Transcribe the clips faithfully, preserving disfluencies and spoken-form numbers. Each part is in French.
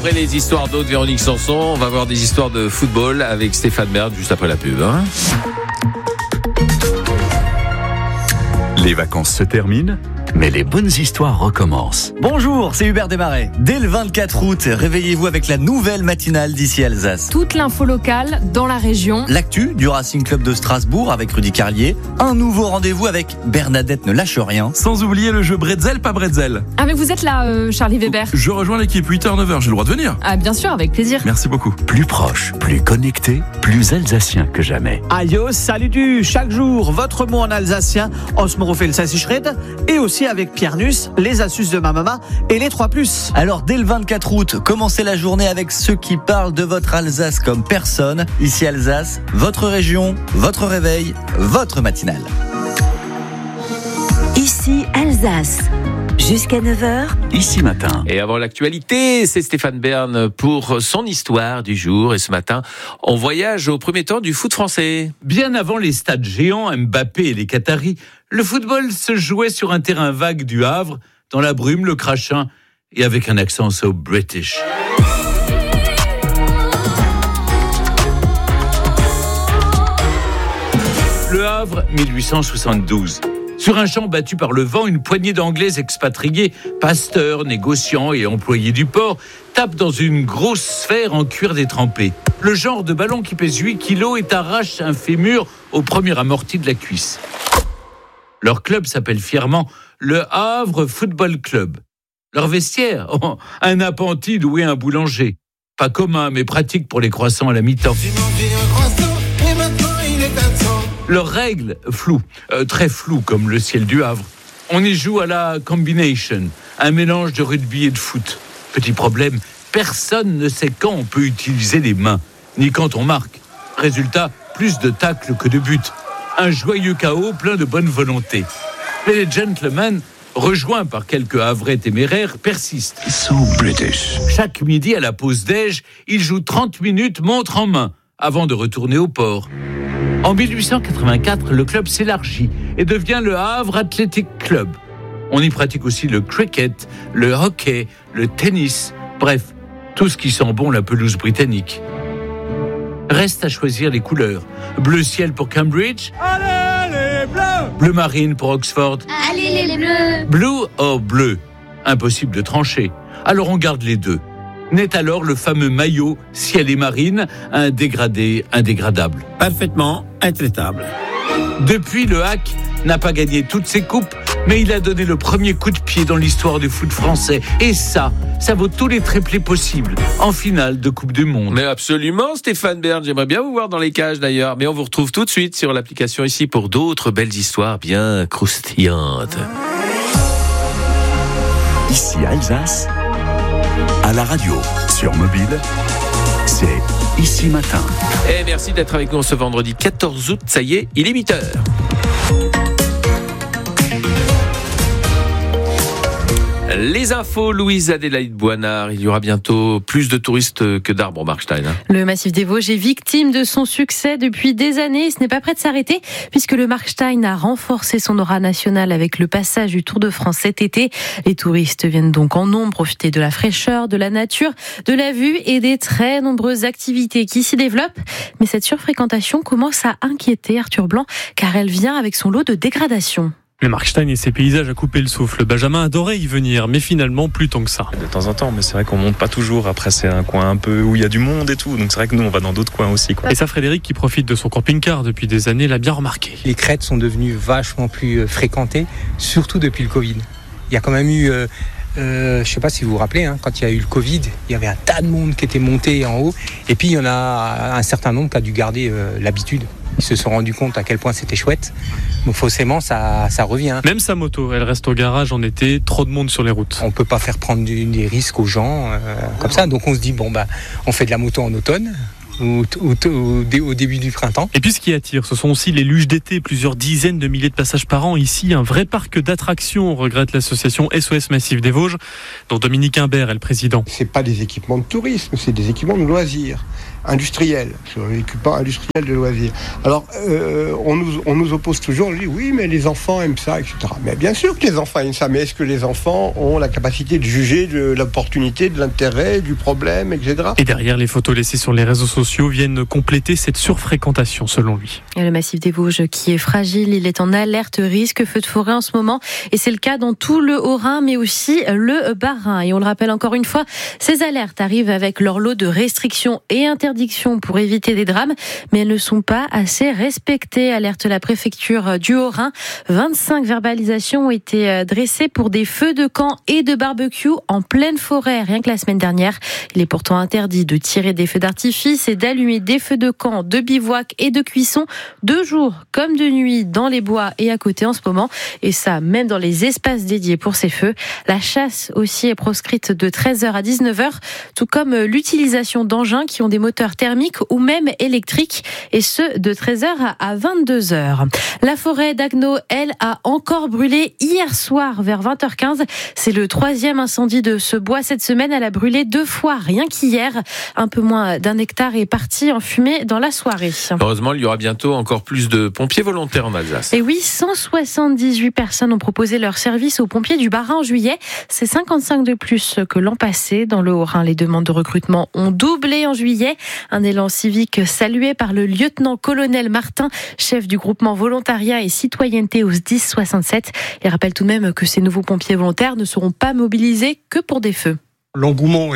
après les histoires d'eau de Véronique Sanson, on va voir des histoires de football avec Stéphane Bern juste après la pub. Hein. Les vacances se terminent, mais les bonnes histoires recommencent. Bonjour, c'est Hubert Desmarais. Dès le vingt-quatre août, réveillez-vous avec la nouvelle matinale d'ici Alsace. Toute l'info locale dans la région. L'actu du Racing Club de Strasbourg avec Rudy Carlier. Un nouveau rendez-vous avec Bernadette ne lâche rien. Sans oublier le jeu Bretzel, pas Bretzel. Ah mais vous êtes là, euh, Charlie Weber. Je rejoins l'équipe, huit heures neuf heures, j'ai le droit de venir. Ah bien sûr, avec plaisir. Merci beaucoup. Plus proche, plus connecté, plus alsacien que jamais. Ayo, salut du chaque jour, votre mot en alsacien, Osmorofel Sassichred, et aussi avec Pierre Nuss, les astuces de ma maman et les trois plus. Alors dès le vingt-quatre août, commencez la journée avec ceux qui parlent de votre Alsace comme personne. Ici Alsace, votre région, votre réveil, votre matinale. Ici Alsace. Jusqu'à neuf heures. Ici matin. Et avant l'actualité, c'est Stéphane Bern pour son histoire du jour. Et ce matin, on voyage au premier temps du foot français. Bien avant les stades géants, Mbappé et les Qataris, le football se jouait sur un terrain vague du Havre, dans la brume, le crachin, et avec un accent so British. Le Havre, mille huit cent soixante-douze. Sur un champ battu par le vent, une poignée d'Anglais expatriés, pasteurs, négociants et employés du port, tapent dans une grosse sphère en cuir détrempé. Le genre de ballon qui pèse huit kilos et arrache un fémur au premier amorti de la cuisse. Leur club s'appelle fièrement le Havre Football Club. Leur vestiaire, oh, un appentis loué à un boulanger. Pas commun, mais pratique pour les croissants à la mi-temps. Leurs règles, floues, euh, très floues comme le ciel du Havre. On y joue à la combination, un mélange de rugby et de foot. Petit problème, personne ne sait quand on peut utiliser les mains, ni quand on marque. Résultat, plus de tacles que de buts. Un joyeux chaos plein de bonne volonté. Mais les gentlemen, rejoints par quelques Havrais téméraires, persistent. So British. Chaque midi à la pause déj, ils jouent trente minutes montre en main, avant de retourner au port. En mille huit cent quatre-vingt-quatre, le club s'élargit et devient le Havre Athletic Club. On y pratique aussi le cricket, le hockey, le tennis, bref, tout ce qui sent bon la pelouse britannique. Reste à choisir les couleurs. Bleu ciel pour Cambridge. Allez les bleus. Bleu marine pour Oxford. Allez les bleus. Blue or bleu. Impossible de trancher. Alors on garde les deux. Naît alors le fameux maillot ciel et marine, un dégradé indégradable. Parfaitement intraitable. Depuis, le Hack n'a pas gagné toutes ses coupes, mais il a donné le premier coup de pied dans l'histoire du foot français. Et ça, ça vaut tous les triplés possibles en finale de Coupe du Monde. Mais absolument, Stéphane Bern. J'aimerais bien vous voir dans les cages d'ailleurs. Mais on vous retrouve tout de suite sur l'application ici pour d'autres belles histoires bien croustillantes. Ici Alsace, à la radio, sur mobile, c'est Ici Matin. Et merci d'être avec nous ce vendredi quatorze août. Ça y est, il est huit heures. Les infos, Louise Adélaïde Boinard. Il y aura bientôt plus de touristes que d'arbres au Markstein. Hein. Le massif des Vosges est victime de son succès depuis des années. Ce n'est pas prêt de s'arrêter puisque le Markstein a renforcé son aura nationale avec le passage du Tour de France cet été. Les touristes viennent donc en nombre profiter de la fraîcheur, de la nature, de la vue et des très nombreuses activités qui s'y développent. Mais cette surfréquentation commence à inquiéter Arthur Blanc car elle vient avec son lot de dégradation. Le Markstein et ses paysages a coupé le souffle. Benjamin adorait y venir, mais finalement plus tant que ça. De temps en temps, mais c'est vrai qu'on monte pas toujours. Après, c'est un coin un peu où il y a du monde et tout. Donc c'est vrai que nous, on va dans d'autres coins aussi, quoi. Et ça, Frédéric, qui profite de son camping-car depuis des années, l'a bien remarqué. Les crêtes sont devenues vachement plus fréquentées, surtout depuis le Covid. Il y a quand même eu... Euh Euh, je ne sais pas si vous vous rappelez, hein, quand il y a eu le Covid, il y avait un tas de monde qui était monté en haut. Et puis, il y en a un certain nombre qui a dû garder euh, l'habitude. Ils se sont rendus compte à quel point c'était chouette. Donc, forcément, ça, ça revient. Même sa moto, elle reste au garage en été, trop de monde sur les routes. On ne peut pas faire prendre du, des risques aux gens euh, comme ça. Donc, on se dit, bon, bah, on fait de la moto en automne. au, au, au, au début du printemps. Et puis ce qui attire, ce sont aussi les luges d'été, plusieurs dizaines de milliers de passages par an. Ici, un vrai parc d'attractions, regrette l'association S O S Massif des Vosges, dont Dominique Imbert est le président. C'est pas des équipements de tourisme, c'est des équipements de loisirs. Industriel, sur l'équipement industriel de loisirs. Alors, euh, on, nous, on nous oppose toujours, on dit oui, mais les enfants aiment ça, et cetera. Mais bien sûr que les enfants aiment ça, mais est-ce que les enfants ont la capacité de juger de l'opportunité, de l'intérêt, du problème, et cetera. Et derrière, les photos laissées sur les réseaux sociaux viennent compléter cette surfréquentation, selon lui. Et le massif des Vosges qui est fragile, il est en alerte risque feu de forêt en ce moment, et c'est le cas dans tout le Haut-Rhin, mais aussi le Bas-Rhin. Et on le rappelle encore une fois, ces alertes arrivent avec leur lot de restrictions et interdictions pour éviter des drames, mais elles ne sont pas assez respectées, alerte la préfecture du Haut-Rhin. vingt-cinq verbalisations ont été dressées pour des feux de camp et de barbecue en pleine forêt, rien que la semaine dernière. Il est pourtant interdit de tirer des feux d'artifice et d'allumer des feux de camp, de bivouac et de cuisson de jour comme de nuit dans les bois et à côté en ce moment, et ça même dans les espaces dédiés pour ces feux. La chasse aussi est proscrite de treize heures à dix-neuf heures, tout comme l'utilisation d'engins qui ont des moteurs thermiques ou même électriques, et ce de treize heures à vingt-deux heures. La forêt d'Agneau, elle, a encore brûlé hier soir vers vingt heures quinze. C'est le troisième incendie de ce bois cette semaine. Elle a brûlé deux fois, rien qu'hier. Un peu moins d'un hectare est parti en fumée dans la soirée. Heureusement, il y aura bientôt encore plus de pompiers volontaires en Alsace. Et oui, cent soixante-dix-huit personnes ont proposé leur service aux pompiers du Bas-Rhin en juillet. C'est cinquante-cinq de plus que l'an passé. Dans le Haut-Rhin, les demandes de recrutement ont doublé en juillet. Un élan civique salué par le lieutenant-colonel Martin, chef du groupement volontariat et citoyenneté au S D I S soixante-sept. Il rappelle tout de même que ces nouveaux pompiers volontaires ne seront pas mobilisés que pour des feux. L'engouement est,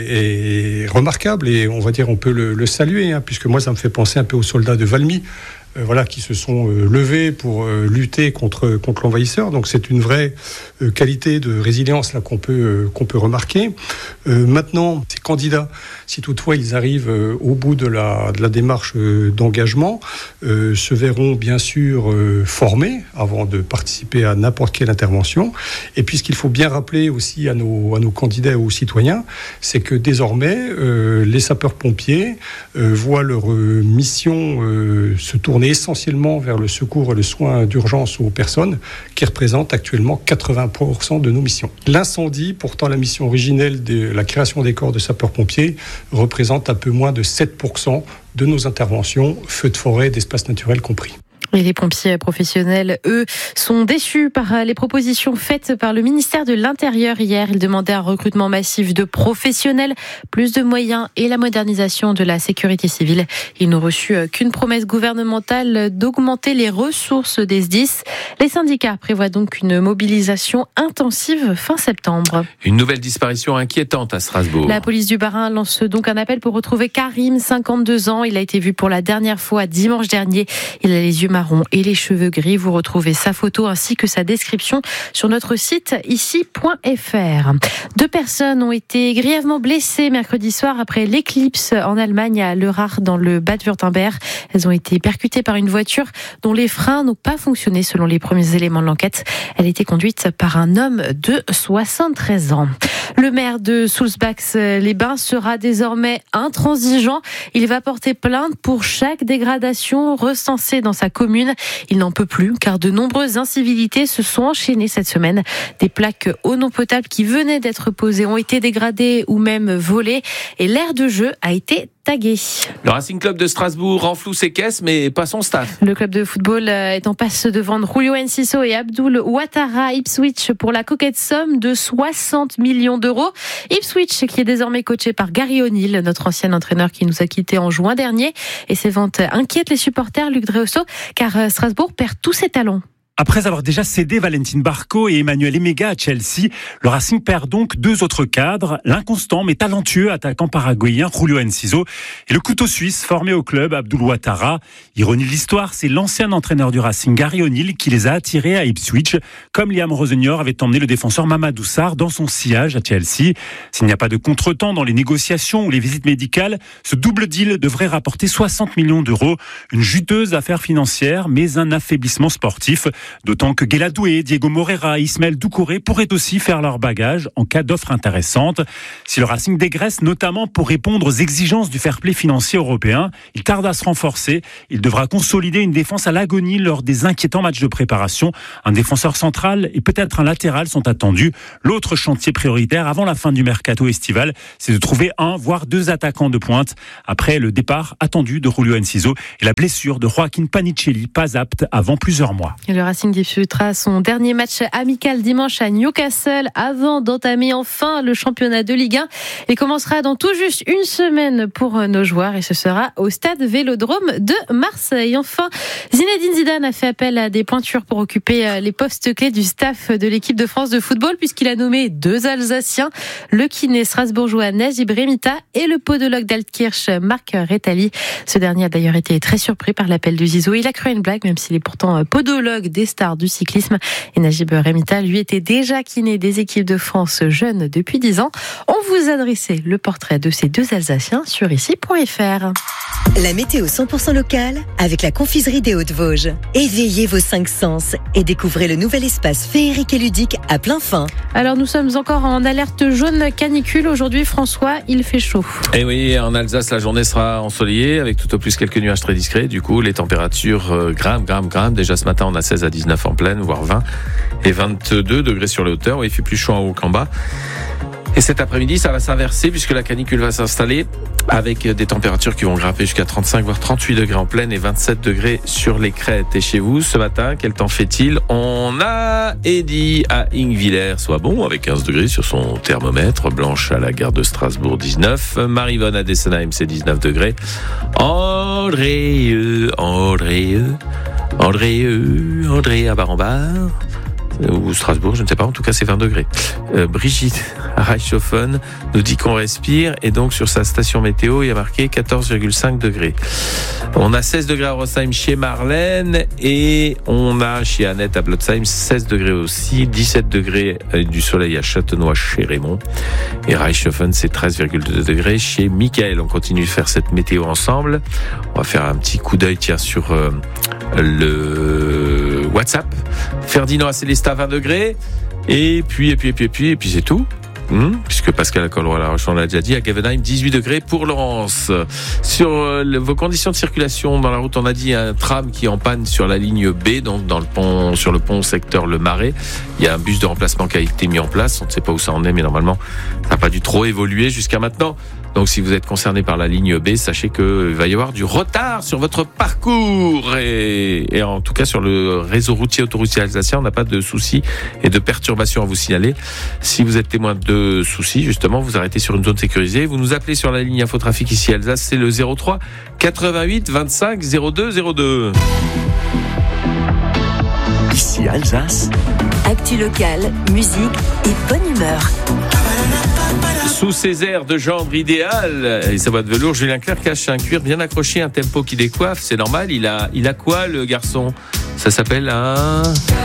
est remarquable et on va dire on peut le, le saluer, hein, puisque moi ça me fait penser un peu aux soldats de Valmy. Euh, voilà, qui se sont euh, levés pour euh, lutter contre contre l'envahisseur. Donc c'est une vraie euh, qualité de résilience là qu'on peut euh, qu'on peut remarquer. Euh, maintenant, ces candidats, si toutefois ils arrivent euh, au bout de la de la démarche euh, d'engagement, euh, se verront bien sûr euh, formés avant de participer à n'importe quelle intervention. Et puis ce qu'il faut bien rappeler aussi à nos à nos candidats et aux citoyens, c'est que désormais euh, les sapeurs-pompiers euh, voient leur euh, mission euh, se tourner essentiellement vers le secours et le soin d'urgence aux personnes, qui représentent actuellement quatre-vingts pour cent de nos missions. L'incendie, pourtant la mission originelle de la création des corps de sapeurs-pompiers, représente un peu moins de sept pour cent de nos interventions, feux de forêt, d'espaces naturels compris. Et les pompiers professionnels, eux, sont déçus par les propositions faites par le ministère de l'Intérieur hier. Ils demandaient un recrutement massif de professionnels, plus de moyens et la modernisation de la sécurité civile. Ils n'ont reçu qu'une promesse gouvernementale d'augmenter les ressources des S D I S. Les syndicats prévoient donc une mobilisation intensive fin septembre. Une nouvelle disparition inquiétante à Strasbourg. La police du Bas-Rhin lance donc un appel pour retrouver Karim, cinquante-deux ans. Il a été vu pour la dernière fois dimanche dernier. Il a les yeux marrons et les cheveux gris. Vous retrouvez sa photo ainsi que sa description sur notre site ici point f r. Deux personnes ont été grièvement blessées mercredi soir après l'éclipse en Allemagne à Lörrach dans le Bade-Wurtemberg. Elles ont été percutées par une voiture dont les freins n'ont pas fonctionné selon les premiers éléments de l'enquête. Elle était conduite par un homme de soixante-treize ans. Le maire de Soulsbach-les-Bains sera désormais intransigeant. Il va porter plainte pour chaque dégradation recensée dans sa commune. Il n'en peut plus car de nombreuses incivilités se sont enchaînées cette semaine. Des plaques eau non potable qui venaient d'être posées ont été dégradées ou même volées et l'aire de jeu a été tagué. Le Racing Club de Strasbourg renfloue ses caisses, mais pas son staff. Le club de football est en passe de vendre Julio Enciso et Abdul Ouattara à Ipswich pour la coquette somme de soixante millions d'euros. Ipswich qui est désormais coaché par Gary O'Neill, notre ancien entraîneur qui nous a quittés en juin dernier. Et ces ventes inquiètent les supporters, Luc Dreosso, car Strasbourg perd tous ses talents. Après avoir déjà cédé Valentin Barco et Emmanuel Emega à Chelsea, le Racing perd donc deux autres cadres, l'inconstant mais talentueux attaquant paraguayen Julio Enciso et le couteau suisse formé au club Abdul Ouattara. Ironie de l'histoire, c'est l'ancien entraîneur du Racing Gary O'Neill qui les a attirés à Ipswich, comme Liam Rosenior avait emmené le défenseur Mamadou Sarr dans son sillage à Chelsea. S'il n'y a pas de contretemps dans les négociations ou les visites médicales, ce double deal devrait rapporter soixante millions d'euros. Une juteuse affaire financière, mais un affaiblissement sportif. D'autant que Guéladoué, Diego Moreira et Ismaël Doucouré pourraient aussi faire leur bagage en cas d'offre intéressante. Si le Racing dégraisse notamment pour répondre aux exigences du fair play financier européen, il tarde à se renforcer. Il devra consolider une défense à l'agonie lors des inquiétants matchs de préparation. Un défenseur central et peut-être un latéral sont attendus. L'autre chantier prioritaire avant la fin du mercato estival, c'est de trouver un, voire deux attaquants de pointe. Après le départ attendu de Julio Enciso et la blessure de Joaquin Panicelli, pas apte avant plusieurs mois. Le Racing disputera son dernier match amical dimanche à Newcastle avant d'entamer enfin le championnat de Ligue un. Il commencera dans tout juste une semaine pour nos joueurs et ce sera au stade Vélodrome de Marseille. Enfin, Zinedine Zidane a fait appel à des pointures pour occuper les postes clés du staff de l'équipe de France de football puisqu'il a nommé deux Alsaciens, le kiné strasbourgeois Najib Remita et le podologue d'Altkirch Marc Rétali. Ce dernier a d'ailleurs été très surpris par l'appel du Zizou. Il a cru à une blague même s'il est pourtant podologue des stars du cyclisme. Et Najib Remita, lui, était déjà kiné des équipes de France jeunes depuis dix ans. On vous a dressé le portrait de ces deux Alsaciens sur ici point f r. La météo cent pour cent locale avec la confiserie des Hauts-de-Vosges. Éveillez vos cinq sens et découvrez le nouvel espace féerique et ludique à plein fin. Alors nous sommes encore en alerte jaune canicule aujourd'hui, François, il fait chaud. Et oui, en Alsace, la journée sera ensoleillée avec tout au plus quelques nuages très discrets. Du coup, les températures euh, grimpent, grimpent, grimpent. Déjà ce matin, on a seize à dix-neuf en plaine, voire vingt et vingt-deux degrés sur les hauteurs. Il fait plus chaud en haut qu'en bas. Et cet après-midi, ça va s'inverser puisque la canicule va s'installer avec des températures qui vont grimper jusqu'à trente-cinq voire trente-huit degrés en plaine et vingt-sept degrés sur les crêtes. Et chez vous, ce matin, quel temps fait-il ? On a Eddy à Ingvillers, soit bon, avec quinze degrés sur son thermomètre. Blanche à la gare de Strasbourg, dix-neuf. Marivonne à Dessenheim, c'est dix-neuf degrés. André, André, André, André à Barambar. Ou Strasbourg, je ne sais pas, en tout cas c'est vingt degrés. Euh, Brigitte à Reichshofen nous dit qu'on respire et donc sur sa station météo il y a marqué quatorze virgule cinq degrés. On a seize degrés à Rosheim chez Marlène et on a chez Annette à Blotzheim seize degrés aussi, dix-sept degrés du soleil à Châtenois chez Raymond et Reichshofen c'est treize virgule deux degrés chez Michael. On continue de faire cette météo ensemble. On va faire un petit coup d'œil tiens sur euh, le WhatsApp. Ferdinand à Célestat vingt degrés et puis et puis et puis et puis et puis c'est tout. Hum, puisque Pascal Colroy-Laroche, on l'a déjà dit, à Gavenheim, dix-huit degrés pour Laurence. Sur euh, le, vos conditions de circulation dans la route, on a dit un tram qui est en panne sur la ligne B, donc dans le pont, sur le pont secteur Le Marais. Il y a un bus de remplacement qui a été mis en place. On ne sait pas où ça en est, mais normalement, ça n'a pas dû trop évoluer jusqu'à maintenant. Donc, si vous êtes concerné par la ligne B, sachez qu'il va y avoir du retard sur votre parcours. Et, et en tout cas, sur le réseau routier autoroutier alsacien, on n'a pas de soucis et de perturbations à vous signaler. Si vous êtes témoin de soucis, justement, vous arrêtez sur une zone sécurisée. Vous nous appelez sur la ligne Infotrafic ici à Alsace, c'est le zéro trois quatre-vingt-huit vingt-cinq zéro deux zéro deux. Ici Alsace. Actu locale, musique et bonne humeur. Sous ces airs de gendre idéal et sa voix de velours, Julien Clerc cache un cuir bien accroché, un tempo qui décoiffe, c'est normal. Il a, il a quoi le garçon ? Ça s'appelle un...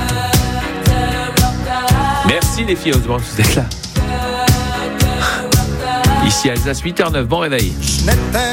Merci les filles, heureusement que vous êtes là. Ici Alsace, huit heures zéro neuf, bon réveil.